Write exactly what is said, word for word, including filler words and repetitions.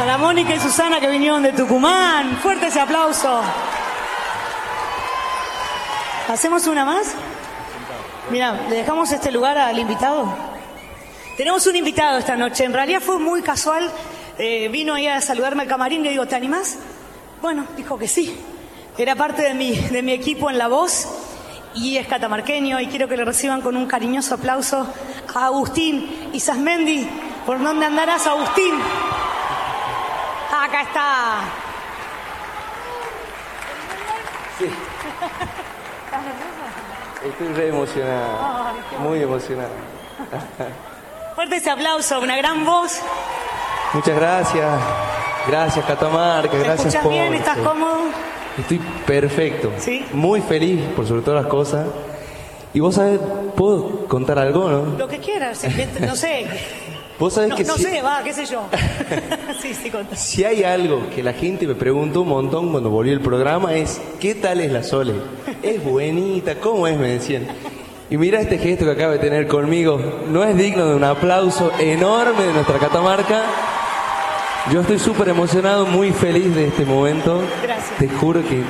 Para Mónica y Susana que vinieron de Tucumán. Fuerte ese aplauso. ¿Hacemos una más? Mira, le dejamos este lugar al invitado. Tenemos un invitado esta noche. En realidad fue muy casual. Eh, vino ahí a saludarme al camarín y le digo, ¿te animás? Bueno, dijo que sí. Era parte de mi, de mi equipo en La Voz y es catamarqueño y quiero que le reciban con un cariñoso aplauso a Agustín Isasmendi. ¿Por dónde andarás, Agustín? Acá está. Sí. Estoy re emocionado. Ay, muy emocionado. Fuerte ese aplauso, una gran voz. Muchas gracias. Gracias, Catamarca. ¿Te Gracias escuchas por bien? ¿Estás cómodo? Estoy perfecto. ¿Sí? Muy feliz por sobre todas las cosas. Y vos sabés, ¿puedo contar algo, no? Lo que quieras, no sé. Vos sabés No, que no si, sé, va, qué sé yo. Sí, sí, contá. si hay algo que la gente me preguntó un montón cuando volvió el programa es ¿qué tal es la Sole? Es buenita, ¿cómo es? Me decían. Y mira este gesto que acaba de tener conmigo. ¿No es digno de un aplauso enorme de nuestra Catamarca? Yo estoy súper emocionado, muy feliz de este momento. Gracias. Te juro que